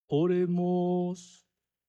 Oremos.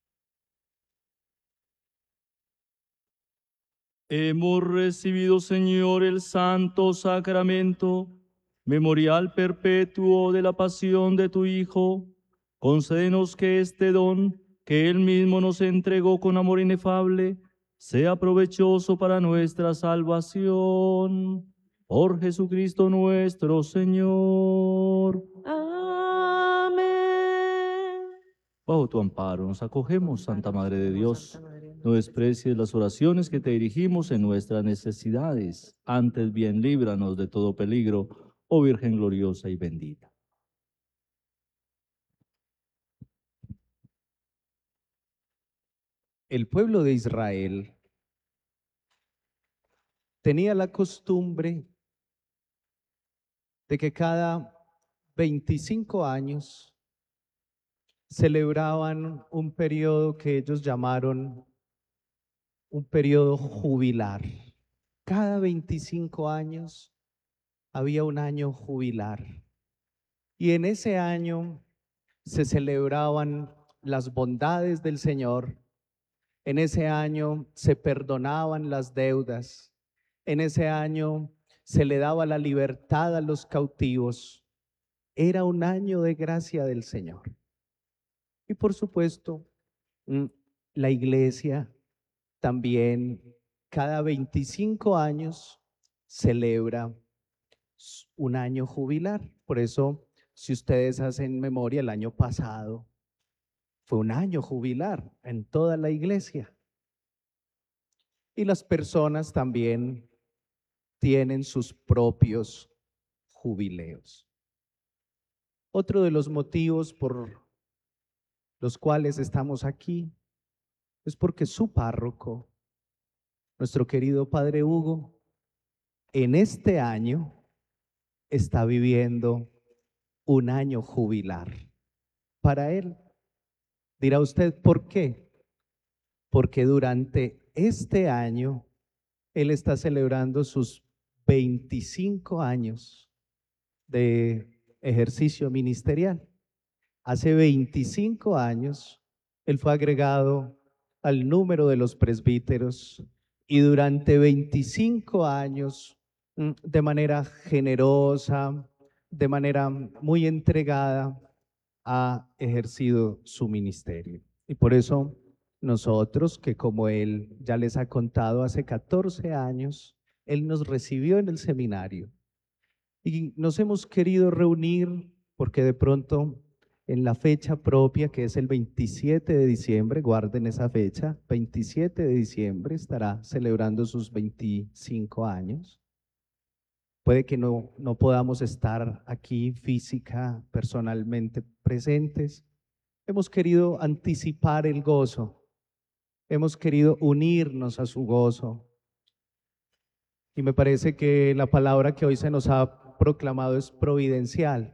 Hemos recibido, Señor, el santo sacramento, memorial perpetuo de la pasión de tu Hijo. Concédenos que este don, que Él mismo nos entregó con amor inefable, sea provechoso para nuestra salvación. Por Jesucristo nuestro Señor. Amén. Bajo tu amparo nos acogemos, Santa Madre de Dios. No desprecies las oraciones que te dirigimos en nuestras necesidades. Antes bien, líbranos de todo peligro, oh Virgen gloriosa y bendita. El pueblo de Israel tenía la costumbre de que cada 25 años celebraban un periodo que ellos llamaron un periodo jubilar. Cada 25 años había un año jubilar. Y en ese año se celebraban las bondades del Señor. En ese año se perdonaban las deudas. En ese año se le daba la libertad a los cautivos. Era un año de gracia del Señor. Y por supuesto, la iglesia también cada 25 años celebra un año jubilar. Por eso, si ustedes hacen memoria, el año pasado fue un año jubilar en toda la iglesia. Y las personas también tienen sus propios jubileos. Otro de los motivos por los cuales estamos aquí es porque su párroco, nuestro querido Padre Hugo, en este año está viviendo un año jubilar para él. Dirá usted, ¿por qué? Porque durante este año él está celebrando sus 25 años de ejercicio ministerial. Hace 25 años él fue agregado al número de los presbíteros y durante 25 años, de manera generosa, de manera muy entregada, ha ejercido su ministerio. Y por eso nosotros, que como él ya les ha contado, hace 14 años, él nos recibió en el seminario y nos hemos querido reunir porque de pronto en la fecha propia, que es el 27 de diciembre, guarden esa fecha, 27 de diciembre estará celebrando sus 25 años. Puede que no podamos estar aquí física, personalmente presentes. Hemos querido anticipar el gozo, hemos querido unirnos a su gozo. Y me parece que la palabra que hoy se nos ha proclamado es providencial.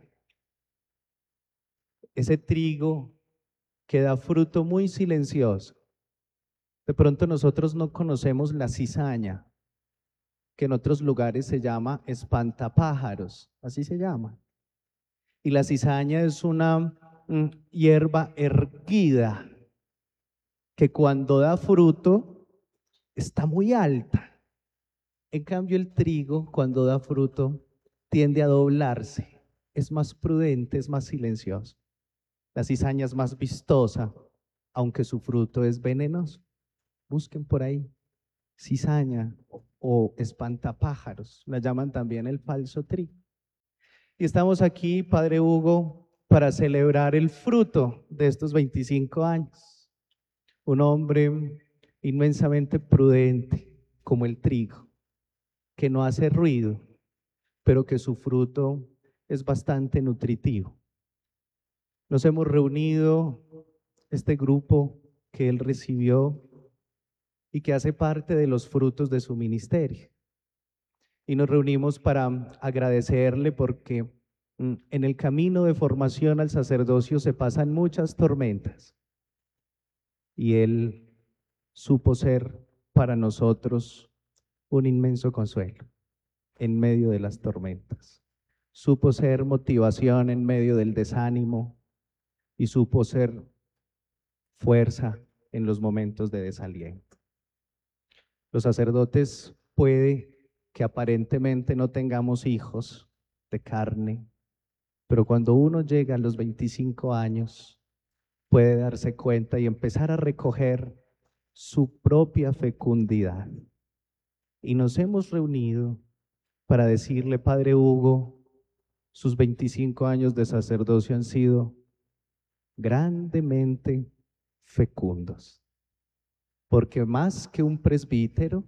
Ese trigo que da fruto muy silencioso. De pronto nosotros no conocemos la cizaña, que en otros lugares se llama espantapájaros, así se llama. Y la cizaña es una hierba erguida que cuando da fruto está muy alta. En cambio el trigo cuando da fruto tiende a doblarse, es más prudente, es más silencioso. La cizaña es más vistosa, aunque su fruto es venenoso. Busquen por ahí, cizaña o espantapájaros, la llaman también el falso trigo. Y estamos aquí, Padre Hugo, para celebrar el fruto de estos 25 años. Un hombre inmensamente prudente, como el trigo, que no hace ruido, pero que su fruto es bastante nutritivo. Nos hemos reunido, este grupo que él recibió y que hace parte de los frutos de su ministerio. Y nos reunimos para agradecerle porque en el camino de formación al sacerdocio se pasan muchas tormentas. Y él supo ser para nosotros un inmenso consuelo en medio de las tormentas. Supo ser motivación en medio del desánimo. y supo ser fuerza en los momentos de desaliento. Los sacerdotes puede que aparentemente no tengamos hijos de carne, pero cuando uno llega a los 25 años, puede darse cuenta y empezar a recoger su propia fecundidad. Y nos hemos reunido para decirle, Padre Hugo, sus 25 años de sacerdocio han sido grandemente fecundos, porque más que un presbítero,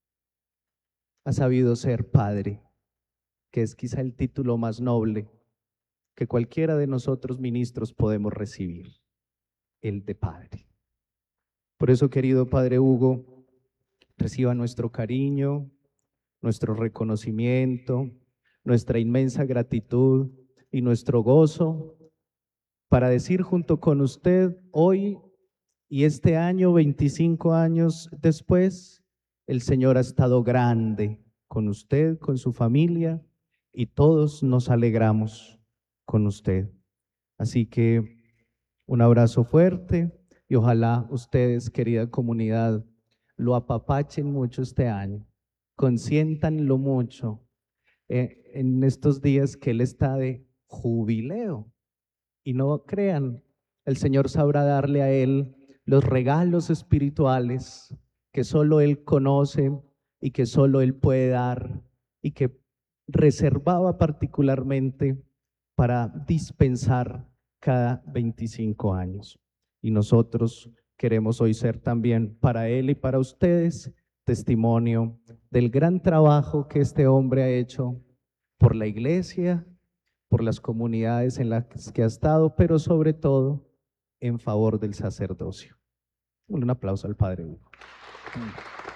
ha sabido ser padre, que es quizá el título más noble que cualquiera de nosotros ministros podemos recibir, el de padre. Por eso, querido Padre Hugo, reciba nuestro cariño, nuestro reconocimiento, nuestra inmensa gratitud y nuestro gozo para decir junto con usted hoy y este año, 25 años después, el Señor ha estado grande con usted, con su familia, y todos nos alegramos con usted. Así que un abrazo fuerte y ojalá ustedes, querida comunidad, lo apapachen mucho este año, consiéntanlo mucho en estos días que Él está de jubileo. Y no crean, el Señor sabrá darle a Él los regalos espirituales que solo Él conoce y que solo Él puede dar y que reservaba particularmente para dispensar cada 25 años. Y nosotros queremos hoy ser también para Él y para ustedes testimonio del gran trabajo que este hombre ha hecho por la iglesia, por las comunidades en las que ha estado, pero sobre todo en favor del sacerdocio. Un aplauso al Padre Hugo.